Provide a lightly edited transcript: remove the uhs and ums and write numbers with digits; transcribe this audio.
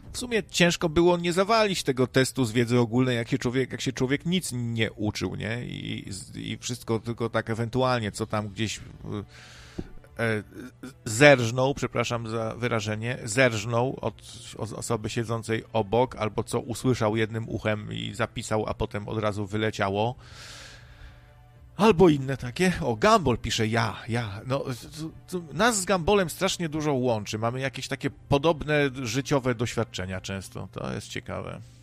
w sumie ciężko było nie zawalić tego testu z wiedzy ogólnej, jak się człowiek nic nie uczył, nie? I wszystko tylko tak ewentualnie, co tam gdzieś zerżnął, przepraszam za wyrażenie, zerżnął od osoby siedzącej obok, albo co usłyszał jednym uchem i zapisał, a potem od razu wyleciało. Albo inne takie. O, Gumball pisze ja. No, nas z Gumballem strasznie dużo łączy. Mamy jakieś takie podobne życiowe doświadczenia często. To jest ciekawe.